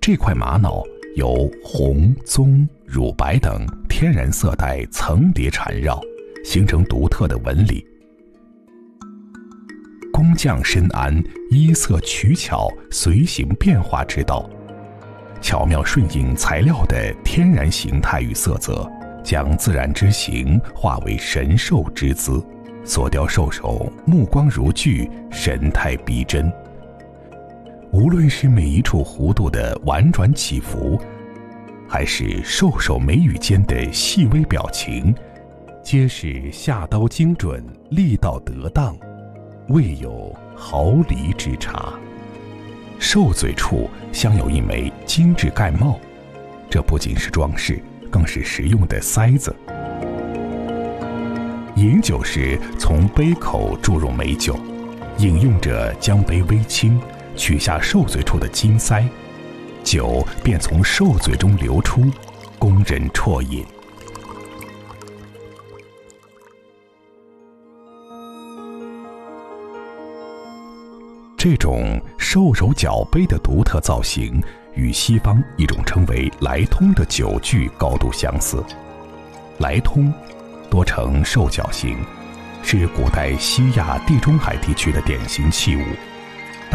这块玛瑙由红、棕、乳白等天然色带层叠缠绕，形成独特的纹理。工匠深谙衣色取巧、随形变化之道，巧妙顺应材料的天然形态与色泽，将自然之形化为神兽之姿，所雕兽首目光如炬，神态逼真。无论是每一处弧度的婉转起伏，还是兽首眉宇间的细微表情，皆是下刀精准，力道得当，未有毫厘之差。兽嘴处镶有一枚精致盖帽，这不仅是装饰，更是实用的塞子。饮酒时从杯口注入美酒，饮用者将杯微倾，取下兽嘴处的金塞，酒便从兽嘴中流出，供人啜饮。这种兽首角杯的独特造型与西方一种称为来通的酒具高度相似。来通多呈兽角形，是古代西亚地中海地区的典型器物。